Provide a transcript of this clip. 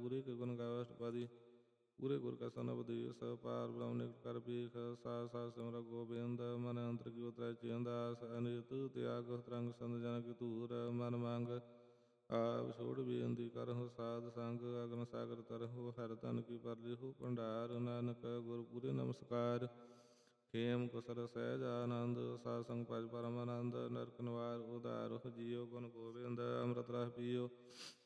ਪੂਰੇ ਕੇ ਗੁਣ ਗਾਵੇ ਅਸ਼ਟਪਦੀ। ਪੂਰੇ ਗੁਰ ਕਾ ਸਨਬਦ ਸ ਪਾਰ ਬ੍ਰਹਮ ਨਿਕਟ ਕਰ ਭੀਖ। ਸਾਧ ਸਾਧ ਸਿਮਰ ਗੋਬਿੰਦ ਮਨ ਅੰਤਰ ਕੀ ਉਤਰੈ ਚਿੰਦਾ। ਅਨਿਤ ਤਿਆਗ ਤਰੰਗ ਸੰਤ ਜਨ ਕੀ ਧੂਰ। ਮਨ ਮੰਗ ਆਪ ਛੋੜ ਬੇਨਤੀ ਕਰਹੁ ਸਾਧ ਸੰਗ। ਅਗਨ ਸਾਗਰ ਤਰਹੁ ਹਰਿ ਧਨ ਕੀ ਪਰਲਿਹੁ ਭੰਡਾਰ। ਨਾਨਕ ਗੁਰ ਪੂਰੇ ਨਮਸਕਾਰ। ਖੇਮ ਕੁਸਲ ਸਹਿਜ ਆਨੰਦ ਸਾਧ ਸੰਗ ਭਜ ਪਰਮ ਆਨੰਦ। ਨਰਕ ਨਿਵਾਰ ਉਧਾਰਹੁ ਜੀਉ ਗੁਣ ਗੋਬਿੰਦ ਅੰਮ੍ਰਿਤ ਰਸ ਪੀਓ